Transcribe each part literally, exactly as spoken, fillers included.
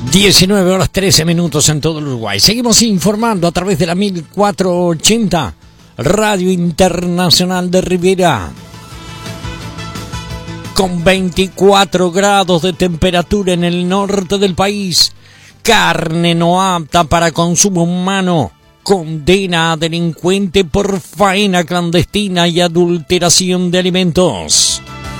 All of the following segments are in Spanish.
diecinueve horas trece minutos en todo el Uruguay. Seguimos informando a través de la mil cuatrocientos ochenta Radio Internacional de Rivera. Con veinticuatro grados de temperatura en el norte del país. Carne no apta para consumo humano. Condena a delincuente por faena clandestina y adulteración de alimentos.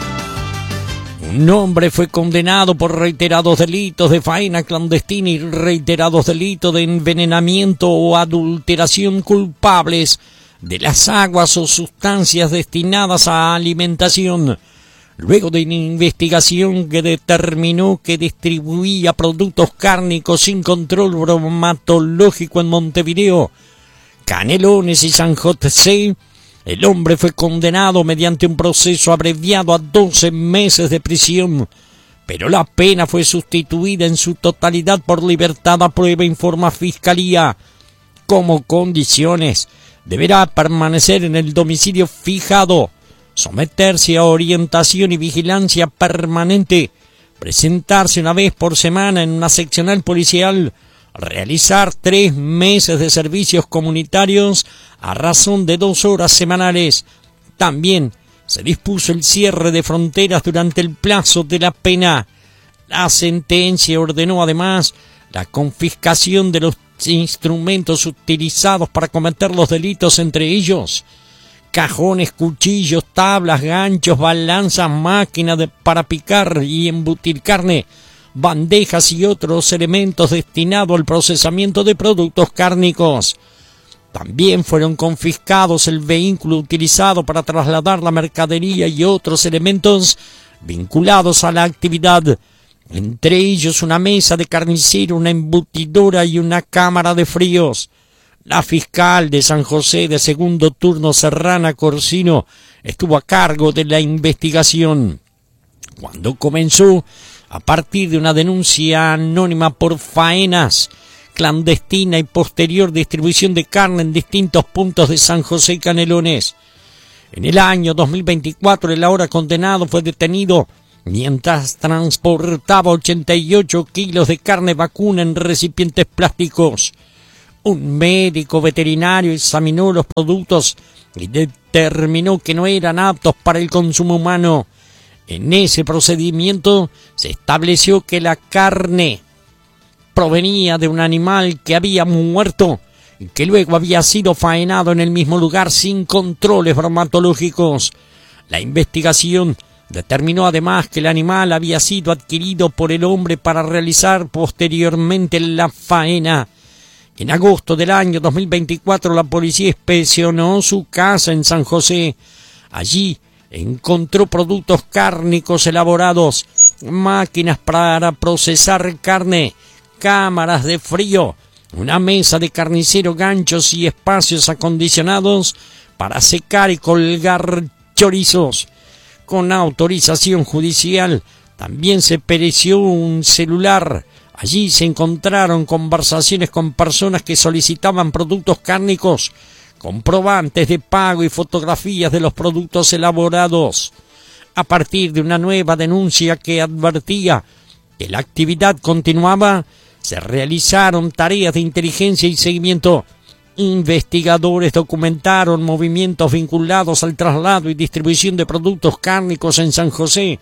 Un hombre fue condenado por reiterados delitos de faena clandestina y reiterados delitos de envenenamiento o adulteración culpables de las aguas o sustancias destinadas a alimentación, luego de una investigación que determinó que distribuía productos cárnicos sin control bromatológico en Montevideo, Canelones y San José. El hombre fue condenado mediante un proceso abreviado a doce meses de prisión, pero la pena fue sustituida en su totalidad por libertad a prueba, informa Fiscalía. Como condiciones, deberá permanecer en el domicilio fijado, someterse a orientación y vigilancia permanente, presentarse una vez por semana en una seccional policial, realizar tres meses de servicios comunitarios a razón de dos horas semanales. También se dispuso el cierre de fronteras durante el plazo de la pena. La sentencia ordenó además la confiscación de los instrumentos utilizados para cometer los delitos, entre ellos cajones, cuchillos, tablas, ganchos, balanzas, máquinas de, para picar y embutir carne, bandejas y otros elementos destinados al procesamiento de productos cárnicos. También fueron confiscados el vehículo utilizado para trasladar la mercadería y otros elementos vinculados a la actividad, entre ellos una mesa de carnicero, una embutidora y una cámara de fríos. La fiscal de San José de segundo turno, Serrana Corsino, estuvo a cargo de la investigación. Cuando comenzó, a partir de una denuncia anónima por faenas clandestina y posterior distribución de carne en distintos puntos de San José y Canelones. En el año dos mil veinticuatro, el ahora condenado fue detenido mientras transportaba ochenta y ocho kilos de carne vacuna en recipientes plásticos. Un médico veterinario examinó los productos y determinó que no eran aptos para el consumo humano. En ese procedimiento se estableció que la carne provenía de un animal que había muerto y que luego había sido faenado en el mismo lugar sin controles bromatológicos. La investigación determinó además que el animal había sido adquirido por el hombre para realizar posteriormente la faena. En agosto del año dos mil veinticuatro, la policía inspeccionó su casa en San José. Allí encontró productos cárnicos elaborados, máquinas para procesar carne, cámaras de frío, una mesa de carnicero, ganchos y espacios acondicionados para secar y colgar chorizos. Con autorización judicial, también se pereció un celular. Allí se encontraron conversaciones con personas que solicitaban productos cárnicos, comprobantes de pago y fotografías de los productos elaborados. A partir de una nueva denuncia que advertía que la actividad continuaba, se realizaron tareas de inteligencia y seguimiento. Investigadores documentaron movimientos vinculados al traslado y distribución de productos cárnicos en San José,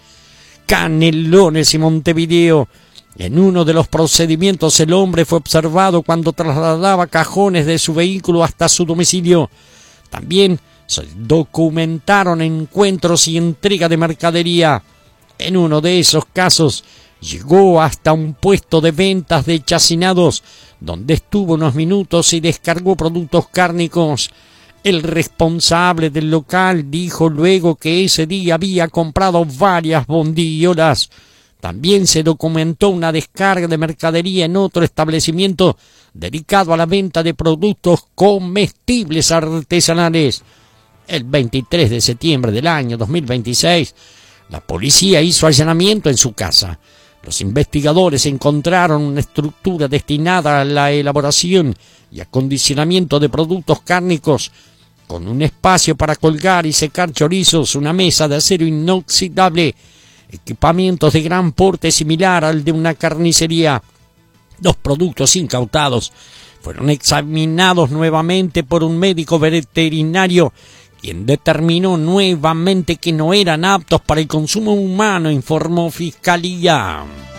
Canelones y Montevideo. En uno de los procedimientos, el hombre fue observado cuando trasladaba cajones de su vehículo hasta su domicilio. También se documentaron encuentros y entrega de mercadería. En uno de esos casos, llegó hasta un puesto de ventas de chacinados, donde estuvo unos minutos y descargó productos cárnicos. El responsable del local dijo luego que ese día había comprado varias bondiolas. También se documentó una descarga de mercadería en otro establecimiento dedicado a la venta de productos comestibles artesanales. El veintitrés de septiembre del año dos mil veintiséis, la policía hizo allanamiento en su casa. Los investigadores encontraron una estructura destinada a la elaboración y acondicionamiento de productos cárnicos, con un espacio para colgar y secar chorizos, una mesa de acero inoxidable, equipamientos de gran porte similar al de una carnicería. Los productos incautados fueron examinados nuevamente por un médico veterinario, quien determinó nuevamente que no eran aptos para el consumo humano, informó Fiscalía.